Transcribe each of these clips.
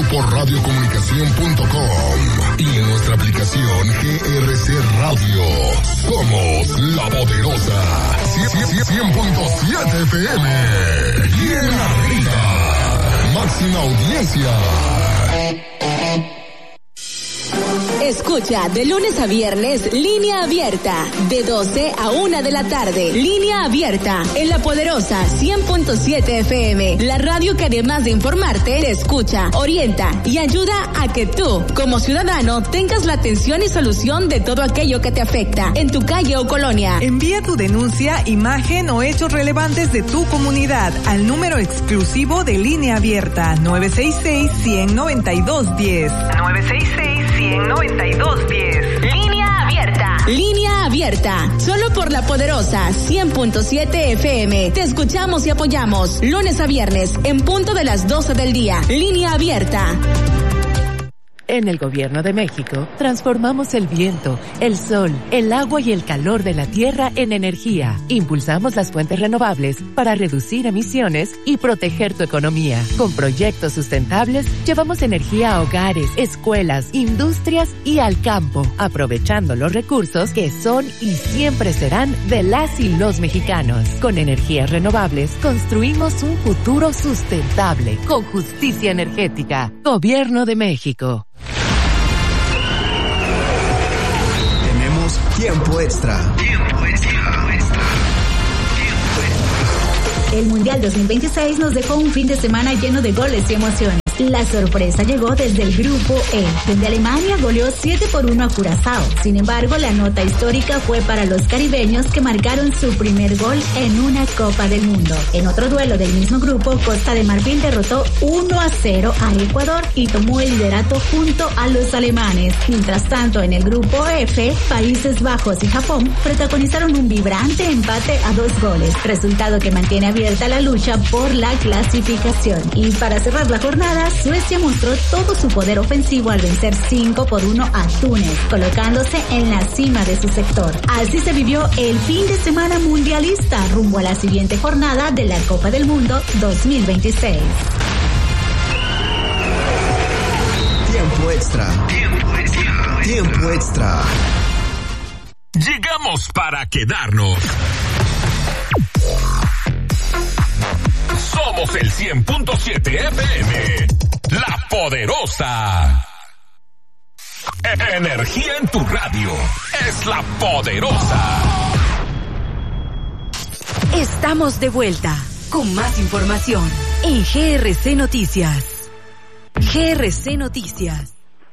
por radiocomunicación.com y en nuestra aplicación GRC Radio. Somos La Poderosa 100.7 FM. Bien arriba. Máxima audiencia. Escucha de lunes a viernes Línea Abierta, de 12 a 1 de la tarde. Línea Abierta, en La Poderosa 100.7 FM. La radio que además de informarte, te escucha, orienta y ayuda a que tú, como ciudadano, tengas la atención y solución de todo aquello que te afecta en tu calle o colonia. Envía tu denuncia, imagen o hechos relevantes de tu comunidad al número exclusivo de Línea Abierta 966-100-9210. 966-100-9210. Línea Abierta. Línea Abierta. Solo por La Poderosa 100.7 FM. Te escuchamos y apoyamos. Lunes a viernes, en punto de las 12 del día. Línea Abierta. En el Gobierno de México, transformamos el viento, el sol, el agua y el calor de la tierra en energía. Impulsamos las fuentes renovables para reducir emisiones y proteger tu economía. Con proyectos sustentables, llevamos energía a hogares, escuelas, industrias y al campo, aprovechando los recursos que son y siempre serán de las y los mexicanos. Con energías renovables, construimos un futuro sustentable, con justicia energética. Gobierno de México. Tiempo extra. El Mundial 2026 nos dejó un fin de semana lleno de goles y emociones. La sorpresa llegó desde el Grupo E, donde Alemania goleó 7-1 a Curazao. Sin embargo, la nota histórica fue para los caribeños que marcaron su primer gol en una Copa del Mundo. En otro duelo del mismo grupo, Costa de Marfil derrotó 1-0 a Ecuador y tomó el liderato junto a los alemanes. Mientras tanto, en el Grupo F, Países Bajos y Japón protagonizaron un vibrante empate a 2 goles, resultado que mantiene abierta la lucha por la clasificación. Y para cerrar la jornada, Suecia mostró todo su poder ofensivo al vencer 5-1 a Túnez, colocándose en la cima de su sector. Así se vivió el fin de semana mundialista rumbo a la siguiente jornada de la Copa del Mundo 2026. Tiempo extra. Tiempo extra. Llegamos para quedarnos. Somos el 100.7 FM. La Poderosa. Energía en tu radio. Es La Poderosa. Estamos de vuelta con más información en GRC Noticias. GRC Noticias.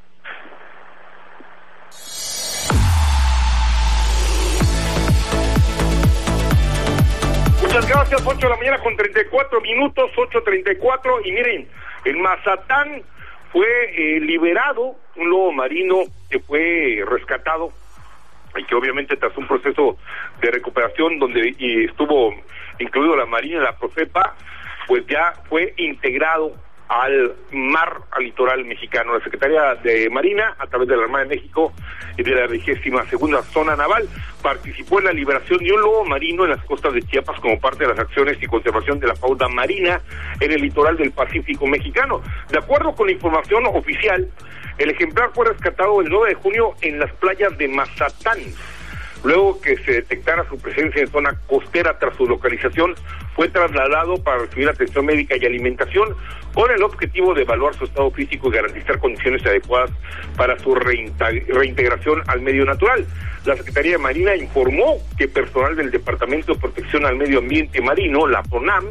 Muchas gracias, 8 de la mañana con 34 minutos, 8:34, y miren, en Mazatlán fue liberado un lobo marino que fue rescatado y que obviamente tras un proceso de recuperación donde estuvo incluido la Marina y la Profepa, pues ya fue integrado al mar, al litoral mexicano. La Secretaría de Marina, a través de la Armada de México y de la 22ª Zona Naval, participó en la liberación de un lobo marino en las costas de Chiapas como parte de las acciones y conservación de la fauna marina en el litoral del Pacífico mexicano. De acuerdo con la información oficial, el ejemplar fue rescatado el 9 de junio en las playas de Mazatlán. Luego que se detectara su presencia en zona costera tras su localización, fue trasladado para recibir atención médica y alimentación con el objetivo de evaluar su estado físico y garantizar condiciones adecuadas para su reintegración al medio natural. La Secretaría de Marina informó que personal del Departamento de Protección al Medio Ambiente Marino, la PRONAM,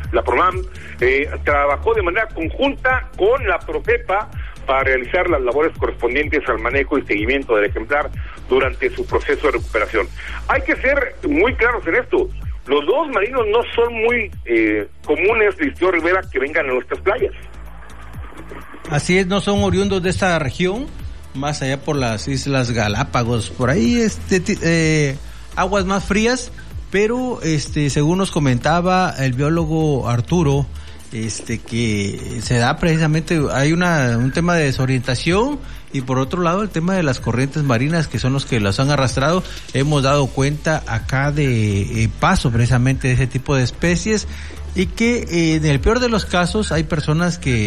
trabajó de manera conjunta con la Profepa para realizar las labores correspondientes al manejo y seguimiento del ejemplar durante su proceso de recuperación. Hay que ser muy claros en esto. Los lobos marinos no son muy comunes, Liceo Rivera, que vengan a nuestras playas. Así es, no son oriundos de esta región, más allá por las Islas Galápagos, por ahí aguas más frías, pero según nos comentaba el biólogo Arturo, que se da precisamente, hay un tema de desorientación, y por otro lado el tema de las corrientes marinas, que son los que las han arrastrado. Hemos dado cuenta acá de paso precisamente de ese tipo de especies, y que en el peor de los casos hay personas que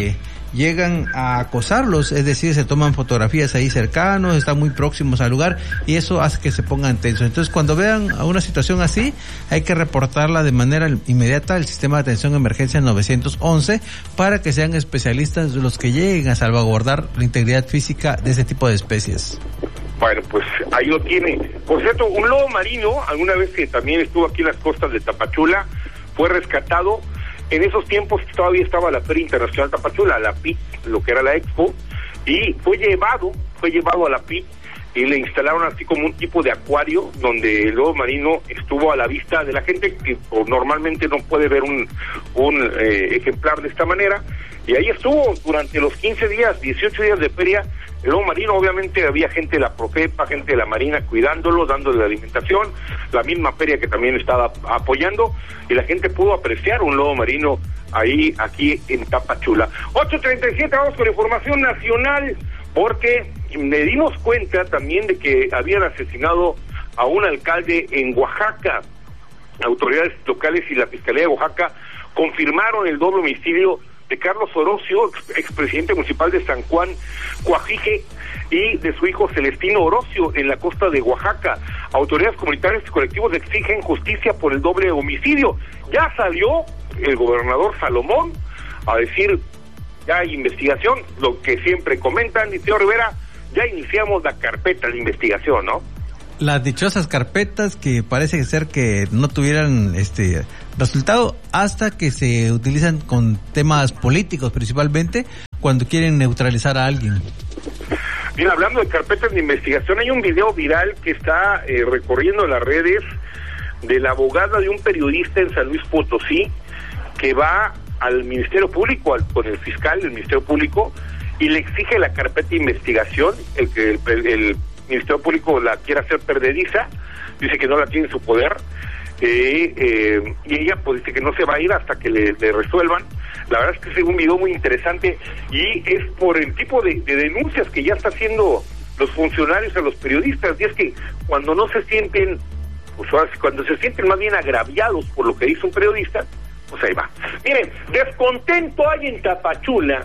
llegan a acosarlos, es decir, se toman fotografías ahí cercanos, están muy próximos al lugar y eso hace que se pongan tensos. Entonces, cuando vean a una situación así, hay que reportarla de manera inmediata al sistema de atención de emergencia 911 para que sean especialistas los que lleguen a salvaguardar la integridad física de ese tipo de especies. Bueno, pues ahí lo tiene. Por cierto, un lobo marino, alguna vez que también estuvo aquí en las costas de Tapachula, fue rescatado. En esos tiempos todavía estaba la Feria Internacional Tapachula, la PIT, lo que era la Expo, y fue llevado a la PIT y le instalaron así como un tipo de acuario donde el lobo marino estuvo a la vista de la gente que normalmente no puede ver un ejemplar de esta manera, y ahí estuvo durante los 15 días, 18 días de feria. El lobo marino, obviamente había gente de la Profepa, gente de la Marina cuidándolo, dándole la alimentación, la misma feria que también estaba apoyando, y la gente pudo apreciar un lobo marino ahí, aquí en Tapachula. 8:37, vamos con información nacional, porque me dimos cuenta también de que habían asesinado a un alcalde en Oaxaca. Autoridades locales y la Fiscalía de Oaxaca confirmaron el doble homicidio de Carlos Orocio, expresidente municipal de San Juan Coajique, y de su hijo Celestino Orocio en la costa de Oaxaca. Autoridades comunitarias y colectivos exigen justicia por el doble homicidio. Ya salió el gobernador Salomón a decir, ya hay investigación, lo que siempre comentan, y señor Rivera, ya iniciamos la carpeta de investigación, ¿no? Las dichosas carpetas que parece ser que no tuvieran resultado hasta que se utilizan con temas políticos, principalmente cuando quieren neutralizar a alguien. Bien, hablando de carpetas de investigación, hay un video viral que está recorriendo las redes de la abogada de un periodista en San Luis Potosí que va al Ministerio Público, con el fiscal del Ministerio Público, y le exige la carpeta de investigación. El Ministerio Público la quiere hacer perdediza, dice que no la tiene en su poder, y ella pues dice que no se va a ir hasta que le resuelvan. La verdad es que es un video muy interesante y es por el tipo de denuncias que ya está haciendo los funcionarios a los periodistas, y es que cuando no se sienten, pues cuando se sienten más bien agraviados por lo que dice un periodista, pues ahí va. Miren, descontento hay en Tapachula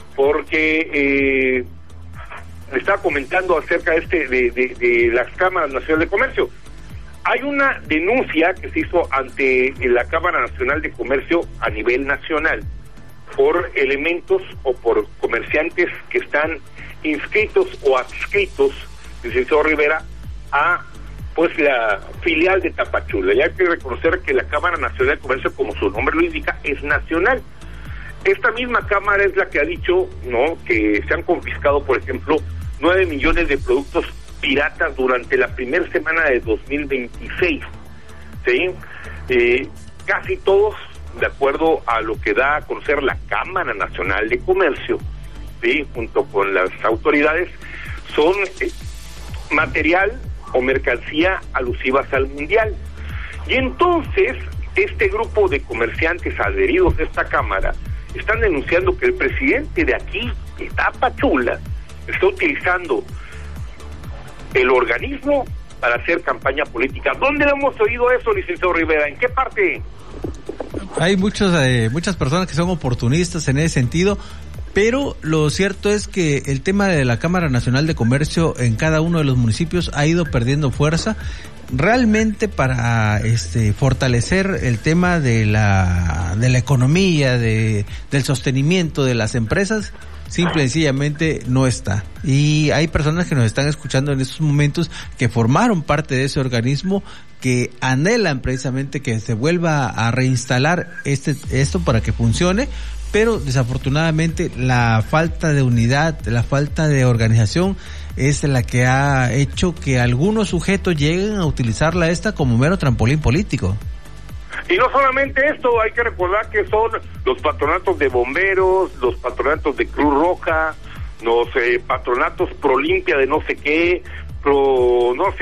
porque le estaba comentando acerca de las cámaras nacionales de comercio. Hay una denuncia que se hizo ante la Cámara Nacional de Comercio a nivel nacional por elementos o por comerciantes que están inscritos o adscritos, licenciado Rivera, a pues la filial de Tapachula. Ya hay que reconocer que la Cámara Nacional de Comercio, como su nombre lo indica, es nacional. Esta misma Cámara es la que ha dicho, ¿no?, que se han confiscado, por ejemplo, 9 millones de productos piratas durante la primera semana de 2026, ¿sí? Casi todos, de acuerdo a lo que da a conocer la Cámara Nacional de Comercio, ¿sí?, junto con las autoridades, son material o mercancía alusivas al mundial. Y entonces, este grupo de comerciantes adheridos a esta Cámara están denunciando que el presidente de aquí, de Tapachula, está utilizando el organismo para hacer campaña política. ¿Dónde lo hemos oído eso, licenciado Rivera? ¿En qué parte? Hay muchas personas que son oportunistas en ese sentido, pero lo cierto es que el tema de la Cámara Nacional de Comercio en cada uno de los municipios ha ido perdiendo fuerza. Realmente para fortalecer el tema de la economía, del sostenimiento de las empresas, simple y sencillamente no está. Y hay personas que nos están escuchando en estos momentos que formaron parte de ese organismo, que anhelan precisamente que se vuelva a reinstalar esto para que funcione, pero desafortunadamente la falta de unidad, la falta de organización es la que ha hecho que algunos sujetos lleguen a utilizarla como mero trampolín político. Y no solamente esto, hay que recordar que son los patronatos de bomberos, los patronatos de Cruz Roja, los patronatos pro limpia de no sé qué, ¿cómo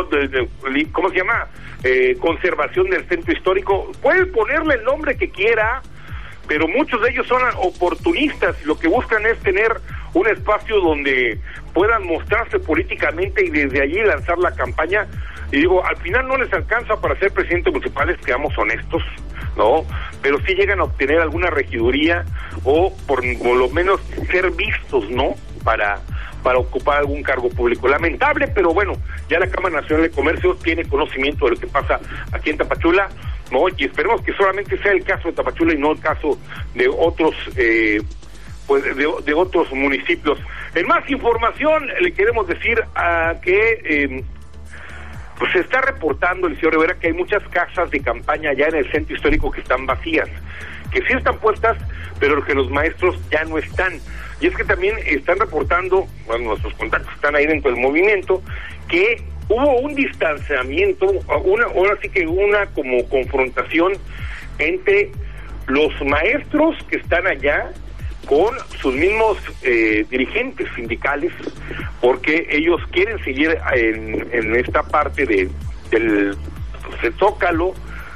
se llama? Conservación del centro histórico. Puede ponerle el nombre que quiera, pero muchos de ellos son oportunistas y lo que buscan es tener un espacio donde puedan mostrarse políticamente y desde allí lanzar la campaña. Y digo, al final no les alcanza para ser presidentes municipales, seamos honestos, ¿no? Pero sí llegan a obtener alguna regiduría o por lo menos ser vistos, ¿no? Para ocupar algún cargo público. Lamentable, pero bueno, ya la Cámara Nacional de Comercio tiene conocimiento de lo que pasa aquí en Tapachula, ¿no? Y esperemos que solamente sea el caso de Tapachula y no el caso de otros de otros municipios. En más información le queremos decir que pues se está reportando, el señor Rivera, que hay muchas casas de campaña ya en el centro histórico que están vacías, que sí están puestas, pero que los maestros ya no están. Y es que también están reportando, bueno, nuestros contactos están ahí dentro del movimiento, que hubo un distanciamiento, ahora sí que una como confrontación entre los maestros que están allá con sus mismos dirigentes sindicales, porque ellos quieren seguir en esta parte del Zócalo,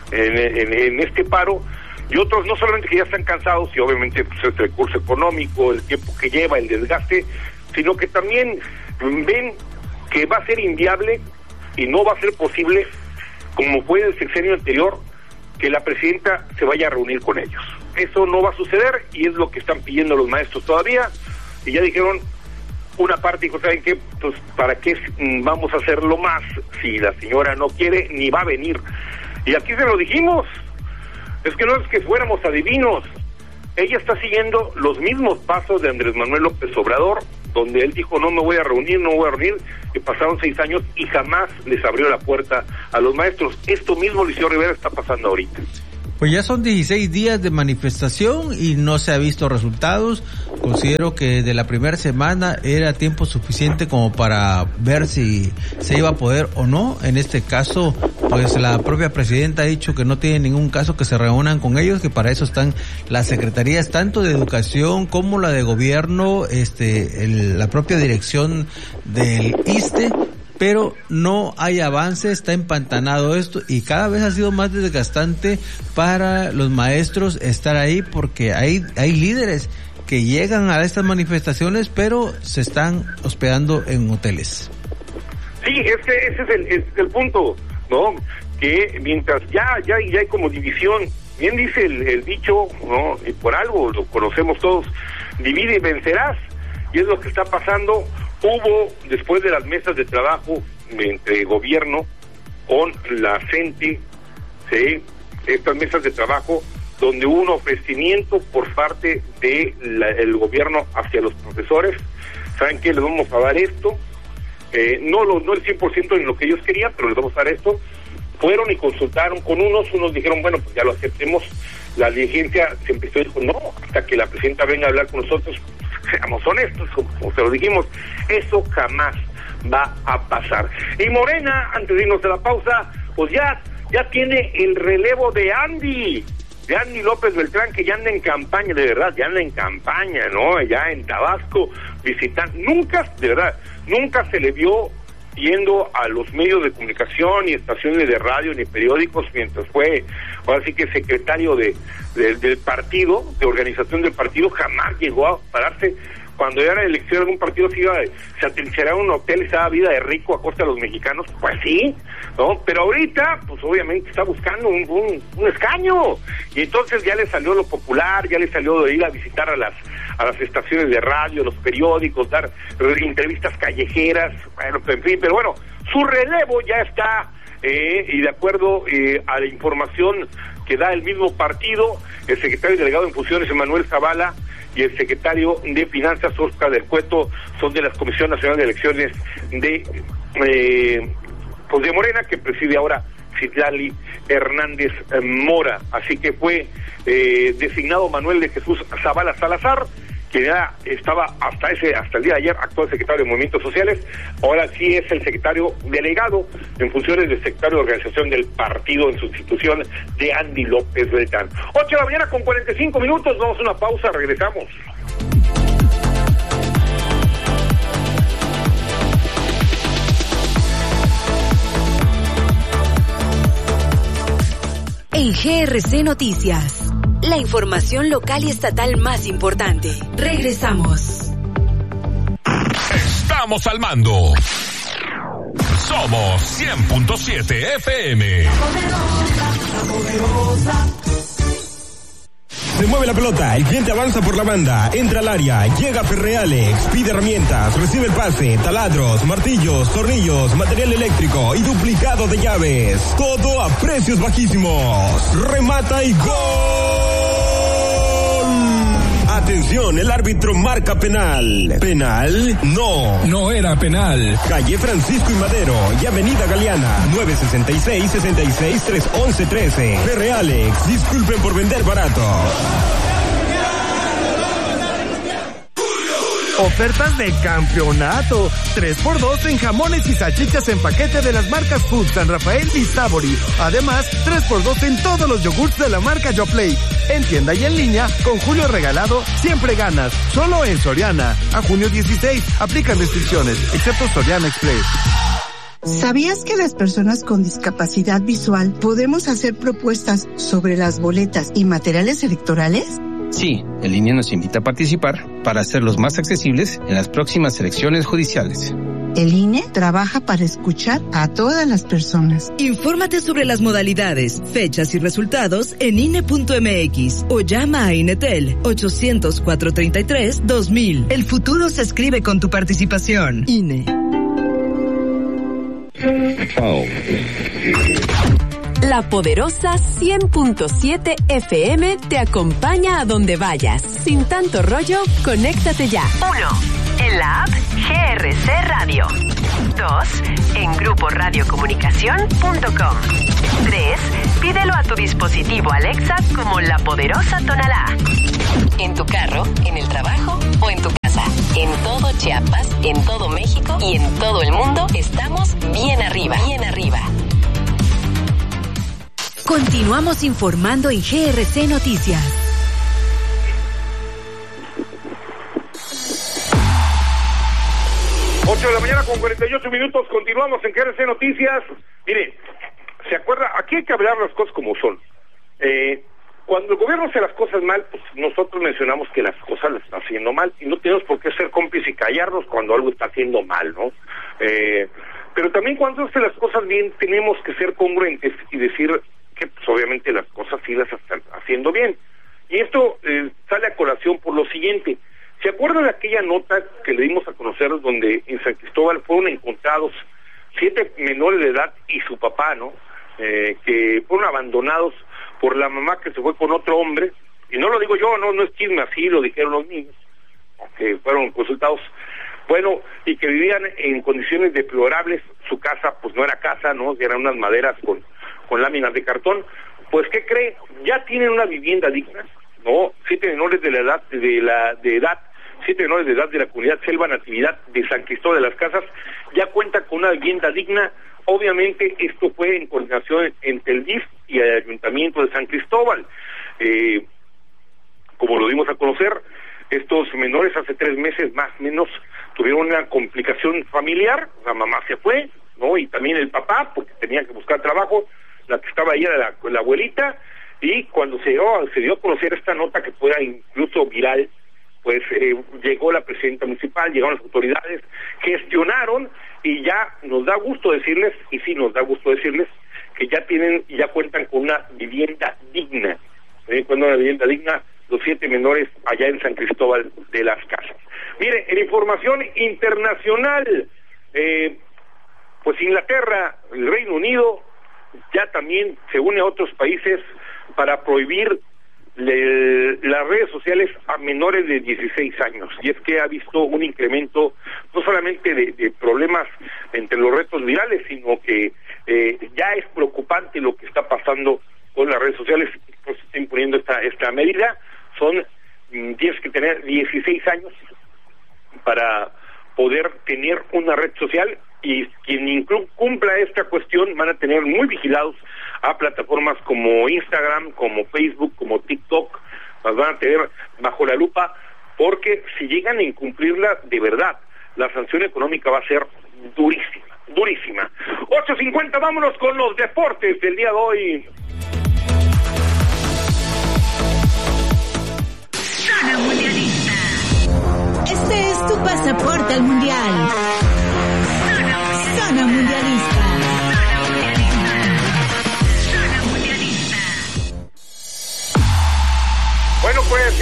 en este paro, y otros no solamente que ya están cansados, y obviamente pues, el recurso económico, el tiempo que lleva, el desgaste, sino que también ven que va a ser inviable y no va a ser posible, como fue el sexenio anterior, que la presidenta se vaya a reunir con ellos. Eso no va a suceder y es lo que están pidiendo los maestros todavía, y ya dijeron, una parte dijo, ¿saben qué? Pues ¿para qué vamos a hacerlo más si la señora no quiere ni va a venir? Y aquí se lo dijimos, es que no es que fuéramos adivinos, ella está siguiendo los mismos pasos de Andrés Manuel López Obrador, donde él dijo no me voy a reunir, y pasaron 6 años y jamás les abrió la puerta a los maestros. Esto mismo, Liceo Rivera, está pasando ahorita. Pues ya son 16 días de manifestación y no se ha visto resultados. Considero que de la primera semana era tiempo suficiente como para ver si se iba a poder o no. En este caso, pues la propia presidenta ha dicho que no tiene ningún caso que se reúnan con ellos, que para eso están las secretarías tanto de educación como la de gobierno, la propia dirección del ISSSTE, pero no hay avance, está empantanado esto y cada vez ha sido más desgastante para los maestros estar ahí, porque hay líderes que llegan a estas manifestaciones pero se están hospedando en hoteles. Sí, ese es el punto, ¿no? Que mientras ya hay como división, bien dice el dicho, ¿no? Y por algo lo conocemos todos, divide y vencerás, y es lo que está pasando. Hubo, después de las mesas de trabajo entre gobierno con la CENTE, ¿sí? Estas mesas de trabajo donde hubo un ofrecimiento por parte del gobierno hacia los profesores, ¿saben qué? Les vamos a dar esto, no el 100% en lo que ellos querían, pero les vamos a dar esto. Fueron y consultaron con unos dijeron, bueno, pues ya lo aceptemos. La dirigencia se empezó y dijo, no, hasta que la presidenta venga a hablar con nosotros, seamos honestos, como se lo dijimos, eso jamás va a pasar. Y Morena, antes de irnos a la pausa, pues ya tiene el relevo de Andy López Beltrán, que ya anda en campaña, de verdad, ya anda en campaña, ¿no? Ya en Tabasco, visitando, nunca se le vio yendo a los medios de comunicación, ni estaciones de radio, ni periódicos, mientras fue, ahora sí que secretario del partido, de organización del partido, jamás llegó a pararse. Cuando era la elección de algún partido se atrincheraba en un hotel y se daba vida de rico a costa de los mexicanos, pues sí, ¿no? Pero ahorita, pues obviamente está buscando un escaño, y entonces ya le salió lo popular, ya le salió de ir a visitar a las estaciones de radio, los periódicos, dar entrevistas callejeras, bueno, en fin, pero bueno, su relevo ya está, y de acuerdo a la información que da el mismo partido, el secretario delegado en funciones, Emanuel Zavala, y el secretario de Finanzas, Oscar del Cueto, son de la Comisión Nacional de Elecciones de Morena, que preside ahora Citlali Hernández Mora. Así que fue designado Manuel de Jesús Zavala Salazar, que ya estaba hasta el día de ayer actual secretario de Movimientos Sociales, ahora sí es el secretario delegado en funciones del secretario de organización del partido en sustitución de Andy López Beltrán. 8 de la mañana con 45 minutos, vamos a una pausa, regresamos. En GRC Noticias, la información local y estatal más importante. Regresamos. Estamos al mando. Somos 100.7 FM. La poderosa. Se mueve la pelota, el cliente avanza por la banda, entra al área, llega Ferrealex, pide herramientas, recibe el pase, taladros, martillos, tornillos, material eléctrico y duplicado de llaves. Todo a precios bajísimos. Remata y ¡gol! Atención, el árbitro marca penal. ¿Penal? No. No era penal. Calle Francisco y Madero y Avenida Galeana, 966-66-311-13. Ferrealex, disculpen por vender barato. Ofertas de campeonato. 3x2 en jamones y salchichas en paquete de las marcas Food, San Rafael y Sabori. Además, 3x2 en todos los yogurts de la marca YoPlate. En tienda y en línea, con Julio Regalado, siempre ganas. Solo en Soriana. A junio 16. Aplican restricciones, excepto Soriana Express. ¿Sabías que las personas con discapacidad visual podemos hacer propuestas sobre las boletas y materiales electorales? Sí, el INE nos invita a participar para hacerlos más accesibles en las próximas elecciones judiciales. El INE trabaja para escuchar a todas las personas. Infórmate sobre las modalidades, fechas y resultados en INE.mx o llama a INETEL 800-433-2000. El futuro se escribe con tu participación. INE. La poderosa 100.7 FM te acompaña a donde vayas. Sin tanto rollo, conéctate ya. 1. En la app GRC Radio. 2. En gruporadiocomunicación.com. 3. Pídelo a tu dispositivo Alexa como La Poderosa Tonalá. En tu carro, en el trabajo o en tu casa. En todo Chiapas, en todo México y en todo el mundo estamos bien arriba. Bien arriba. Continuamos informando en GRC Noticias. 8 de la mañana con 48 minutos, continuamos en GRC Noticias. Mire, ¿se acuerda? Aquí hay que hablar las cosas como son. Cuando el gobierno hace las cosas mal, pues nosotros mencionamos que las cosas las está haciendo mal y no tenemos por qué ser cómplices y callarnos cuando algo está haciendo mal, ¿no? Pero también cuando hace las cosas bien tenemos que ser congruentes y decir que pues obviamente las cosas sí las están haciendo bien. Y esto sale a colación por lo siguiente. ¿Se acuerdan de aquella nota que le dimos a conocer donde en San Cristóbal fueron encontrados 7 menores de edad y su papá, ¿no? Que fueron abandonados por la mamá que se fue con otro hombre, y no lo digo yo, no es chisme, así lo dijeron los niños, que fueron consultados, bueno, y que vivían en condiciones deplorables, su casa pues no era casa, ¿no? Eran unas maderas con láminas de cartón. Pues ¿qué cree? Ya tienen una vivienda digna, ¿no? 7 menores de edad 7 menores de edad de la comunidad Selva Natividad de San Cristóbal de las Casas ya cuentan con una vivienda digna. Obviamente esto fue en coordinación entre el DIF y el Ayuntamiento de San Cristóbal. Como lo dimos a conocer, estos menores hace 3 meses más o menos tuvieron una complicación familiar, la mamá se fue, ¿no? Y también el papá, porque tenía que buscar trabajo, la que estaba ahí era la abuelita, y cuando se dio a conocer esta nota que fue incluso viral, pues llegó la presidenta municipal, llegaron las autoridades, gestionaron, y ya nos da gusto decirles, y sí nos da gusto decirles, que ya cuentan con una vivienda digna. Cuando una vivienda digna, los 7 menores allá en San Cristóbal de las Casas. Mire, en información internacional, pues Inglaterra, el Reino Unido, ya también se une a otros países para prohibir las redes sociales a menores de 16 años, y es que ha visto un incremento no solamente de problemas entre los retos virales, sino que ya es preocupante lo que está pasando con las redes sociales. Pues está imponiendo esta medida. Tienes que tener 16 años para poder tener una red social, y quien incumpla esta cuestión van a tener muy vigilados a plataformas como Instagram, como Facebook, como TikTok, las van a tener bajo la lupa, porque si llegan a incumplirla de verdad, la sanción económica va a ser durísima. 8:50, vámonos con los deportes del día de hoy. Zona Mundialista. Este es tu pasaporte al Mundial. Zona Mundialista.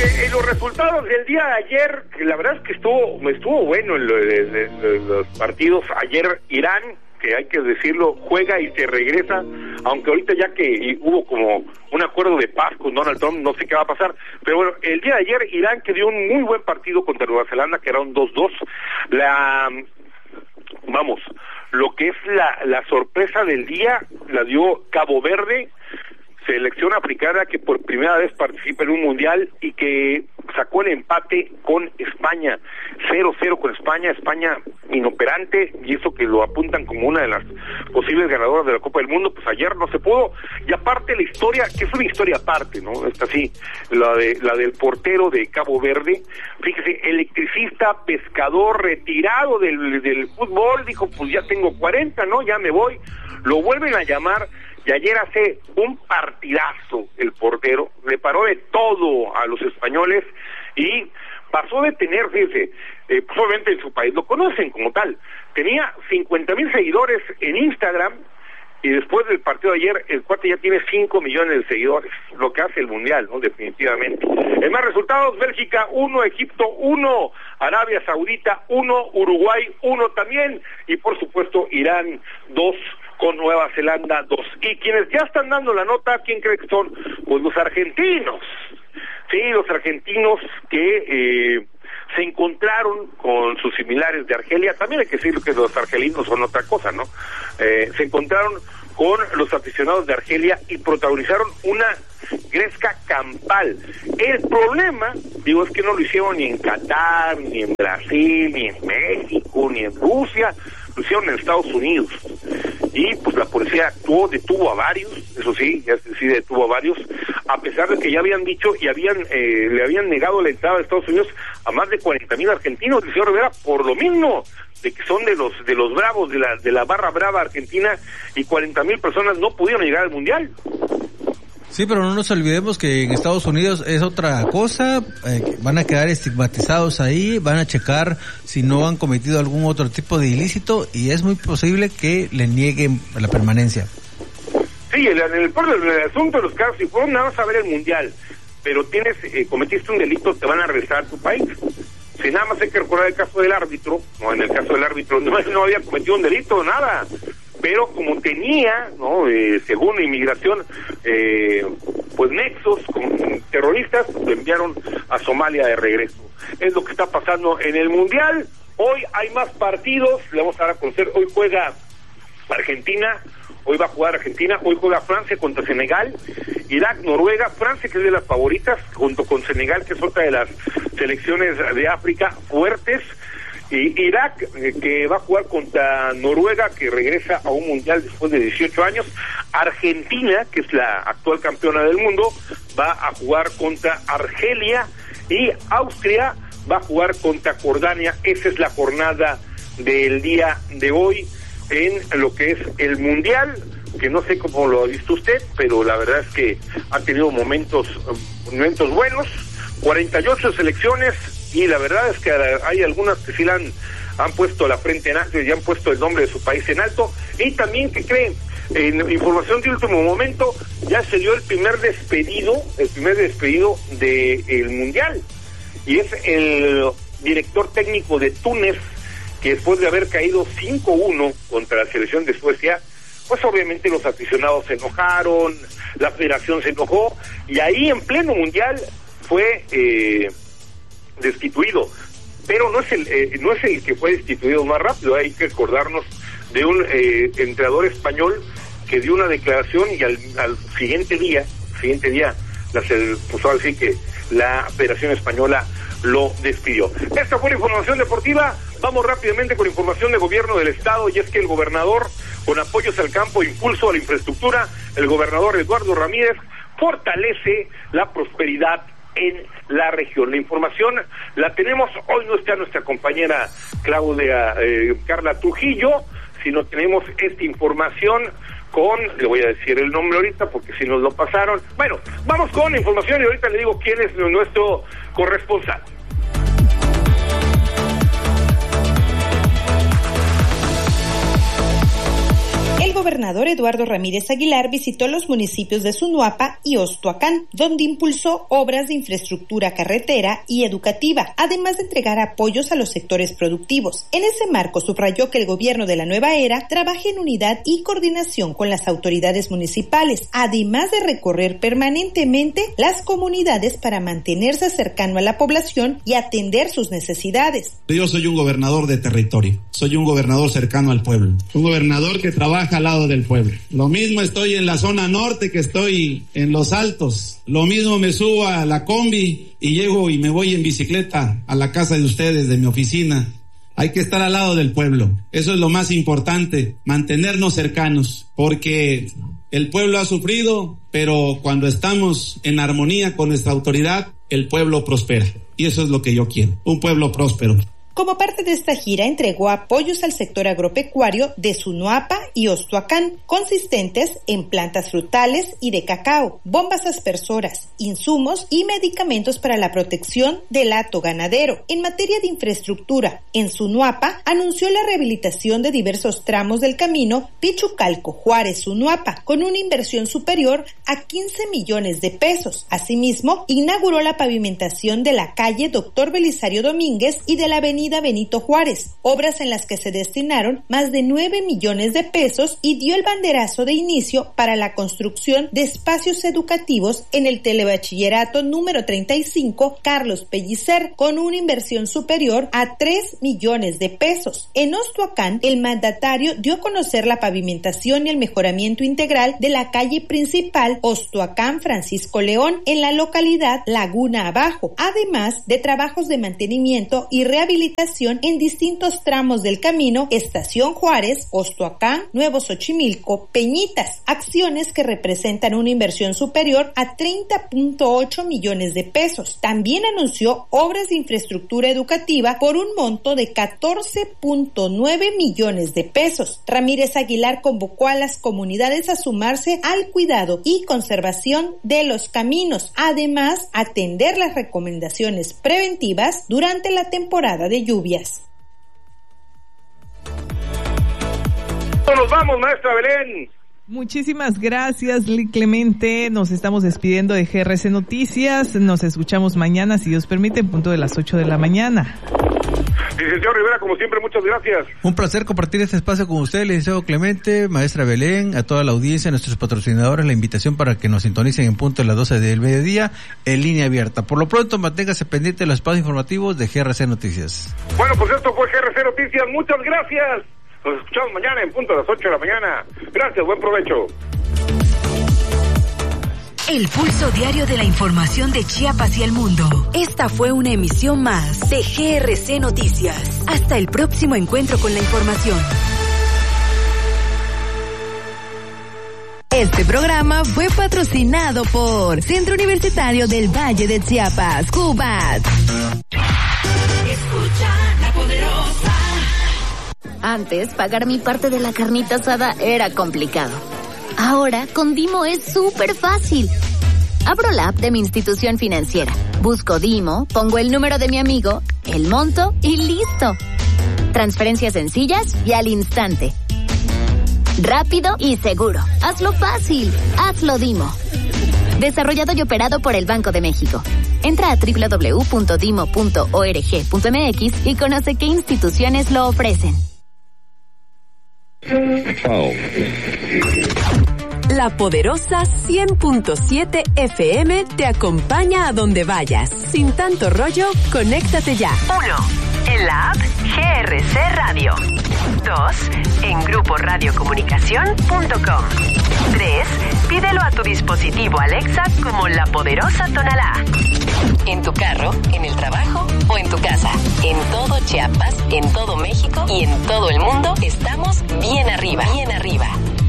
Los resultados del día de ayer, que la verdad es que estuvo bueno los partidos. Ayer Irán, que hay que decirlo, juega y se regresa, aunque ahorita ya que hubo como un acuerdo de paz con Donald Trump, no sé qué va a pasar, pero bueno, el día de ayer Irán que dio un muy buen partido contra Nueva Zelanda, que era un 2-2, lo que es la sorpresa del día la dio Cabo Verde, selección africana que por primera vez participa en un mundial y que sacó el empate con España, 0-0 con España inoperante, y eso que lo apuntan como una de las posibles ganadoras de la Copa del Mundo. Pues ayer no se pudo, y aparte la historia, que es una historia aparte, ¿no? Esta sí, la del portero de Cabo Verde, fíjese, electricista, pescador, retirado del fútbol, dijo, pues ya tengo 40, ¿no? Ya me voy, lo vuelven a llamar. Y ayer hace un partidazo el portero, le paró de todo a los españoles y pasó de tener, fíjese, pues obviamente en su país lo conocen como tal, tenía 50,000 seguidores en Instagram, y después del partido de ayer el cuate ya tiene 5 millones de seguidores, lo que hace el mundial, ¿no? Definitivamente. En más resultados, Bélgica 1, Egipto 1, Arabia Saudita 1, Uruguay 1 también, y por supuesto Irán 2 con Nueva Zelanda 2. Y quienes ya están dando la nota, ¿quién cree que son? Pues los argentinos. Sí, los argentinos que se encontraron con sus similares de Argelia. También hay que decir que los argelinos son otra cosa, ¿no? Se encontraron con los aficionados de Argelia y protagonizaron una gresca campal. El problema, digo, es que no lo hicieron ni en Qatar, ni en Brasil, ni en México, ni en Rusia, lo hicieron en Estados Unidos. Y pues la policía actuó, detuvo a varios, eso sí, detuvo a varios, a pesar de que ya habían dicho y le habían negado la entrada de Estados Unidos a más de 40,000 argentinos, el señor Rivera, por lo mismo de que son de los bravos de la barra brava argentina, y 40,000 personas no pudieron llegar al mundial. Sí, pero no nos olvidemos que en Estados Unidos es otra cosa, van a quedar estigmatizados ahí, van a checar si no han cometido algún otro tipo de ilícito, y es muy posible que le nieguen la permanencia. Sí, el asunto de los casos, si fueron nada más a ver el mundial, pero cometiste un delito, te van a regresar a tu país. Si nada más hay que recordar el caso del árbitro, en el caso del árbitro no había cometido un delito, nada, pero como tenía, según inmigración, pues nexos con terroristas, lo enviaron a Somalia de regreso. Es lo que está pasando en el mundial. Hoy hay más partidos, le vamos a dar a conocer. Hoy juega Argentina, hoy va a jugar Argentina, hoy juega Francia contra Senegal, Irak, Noruega, Francia que es de las favoritas, junto con Senegal, que es otra de las selecciones de África fuertes, y Irak, que va a jugar contra Noruega, que regresa a un mundial después de 18 años, Argentina, que es la actual campeona del mundo, va a jugar contra Argelia, y Austria va a jugar contra Jordania. Esa es la jornada del día de hoy en lo que es el mundial, que no sé cómo lo ha visto usted, pero la verdad es que ha tenido momentos buenos, 48 selecciones, y la verdad es que hay algunas que sí han puesto la frente en alto y han puesto el nombre de su país en alto. Y también, que creen, en información de último momento, ya se dio el primer despedido del mundial, y es el director técnico de Túnez, que después de haber caído 5-1 contra la selección de Suecia, pues obviamente los aficionados se enojaron, la federación se enojó, y ahí en pleno mundial fue destituido. Pero no es el que fue destituido más rápido. Hay que acordarnos de un entrenador español que dio una declaración, y al siguiente día pues ahora sí que la Federación Española lo despidió. Esta fue la información deportiva. Vamos rápidamente con información de gobierno del estado, y es que el gobernador, con apoyos al campo e impulso a la infraestructura, el gobernador Eduardo Ramírez fortalece la prosperidad en la región. La información la tenemos, hoy no está nuestra compañera Carla Trujillo, sino tenemos esta información le voy a decir el nombre ahorita porque si nos lo pasaron. Bueno, vamos con la información y ahorita le digo quién es nuestro corresponsal. El gobernador gobernador Eduardo Ramírez Aguilar visitó los municipios de Sunuapa y Ostoacán, donde impulsó obras de infraestructura carretera y educativa, además de entregar apoyos a los sectores productivos. En ese marco subrayó que el gobierno de la nueva era trabaja en unidad y coordinación con las autoridades municipales, además de recorrer permanentemente las comunidades para mantenerse cercano a la población y atender sus necesidades. Yo soy un gobernador de territorio, soy un gobernador cercano al pueblo, un gobernador que trabaja al lado del pueblo. Lo mismo estoy en la zona norte que estoy en los altos, lo mismo me subo a la combi y llego y me voy en bicicleta a la casa de ustedes, de mi oficina. Hay que estar al lado del pueblo, eso es lo más importante, mantenernos cercanos, porque el pueblo ha sufrido, pero cuando estamos en armonía con nuestra autoridad, el pueblo prospera. Y eso es lo que yo quiero, un pueblo próspero. Como parte de esta gira, entregó apoyos al sector agropecuario de Sunuapa y Ostoacán, consistentes en plantas frutales y de cacao, bombas aspersoras, insumos y medicamentos para la protección del hato ganadero. En materia de infraestructura, en Sunuapa anunció la rehabilitación de diversos tramos del camino Pichucalco-Juárez-Sunuapa, con una inversión superior a 15 millones de pesos. Asimismo, inauguró la pavimentación de la calle Dr. Belisario Domínguez y de la avenida Benito Juárez, obras en las que se destinaron más de 9 millones de pesos, y dio el banderazo de inicio para la construcción de espacios educativos en el telebachillerato número 35 Carlos Pellicer, con una inversión superior a 3 millones de pesos. En Ostoacán, el mandatario dio a conocer la pavimentación y el mejoramiento integral de la calle principal Ostoacán Francisco León en la localidad Laguna Abajo, además de trabajos de mantenimiento y rehabilitación en distintos tramos del camino Estación Juárez, Ostoacán, Nuevo Xochimilco, Peñitas, acciones que representan una inversión superior a 30.8 millones de pesos. También anunció obras de infraestructura educativa por un monto de 14.9 millones de pesos. Ramírez Aguilar convocó a las comunidades a sumarse al cuidado y conservación de los caminos, además atender las recomendaciones preventivas durante la temporada de lluvias. Nos vamos, maestra Belén. Muchísimas gracias, Lee Clemente. Nos estamos despidiendo de GRC Noticias. Nos escuchamos mañana, si Dios permite, en punto de las 8 de la mañana. Licenciado Rivera, como siempre, muchas gracias. Un placer compartir este espacio con usted, licenciado Clemente, maestra Belén, a toda la audiencia, a nuestros patrocinadores, la invitación para que nos sintonicen en punto de las 12 del mediodía en línea abierta. Por lo pronto, manténgase pendiente de los espacios informativos de GRC Noticias. Bueno, pues esto fue GRC Noticias. Muchas gracias. Nos escuchamos mañana en punto de las 8 de la mañana. Gracias, buen provecho. El pulso diario de la información de Chiapas y el mundo. Esta fue una emisión más de GRC Noticias. Hasta el próximo encuentro con la información. Este programa fue patrocinado por Centro Universitario del Valle de Chiapas, CUVAT. Escucha La Poderosa. Antes, pagar mi parte de la carnita asada era complicado. Ahora, con Dimo es súper fácil. Abro la app de mi institución financiera, busco Dimo, pongo el número de mi amigo, el monto y listo. Transferencias sencillas y al instante. Rápido y seguro. Hazlo fácil. Hazlo Dimo. Desarrollado y operado por el Banco de México. Entra a www.dimo.org.mx y conoce qué instituciones lo ofrecen. La poderosa 100.7 FM te acompaña a donde vayas. Sin tanto rollo, conéctate ya. 1. En la app GRC Radio. 2. En gruporadiocomunicación.com. 3. Pídelo a tu dispositivo Alexa como La Poderosa Tonalá. En tu carro, en el trabajo o en tu casa. En todo Chiapas, en todo México y en todo el mundo estamos bien arriba. Bien arriba.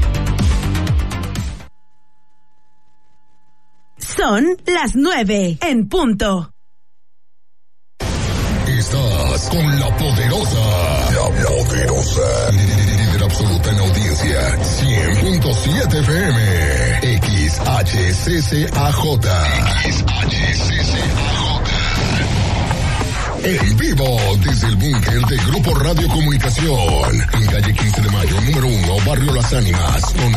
Son las 9 en punto. Estás con La Poderosa. La Poderosa. Líder absoluta en audiencia. 100.7 FM. XHCCAJ. En vivo desde el búnker de Grupo Radio Comunicación. En calle 15 de Mayo, número 1, Barrio Las Ánimas.